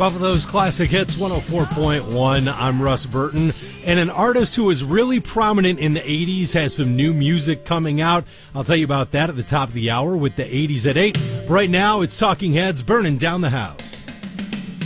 Buffalo's Classic Hits 104.1. I'm Russ Burton. And an artist who was really prominent in the 80s has some new music coming out. I'll tell you about that at the top of the hour with the 80s at 8. Right now, it's Talking Heads, Burning Down the House.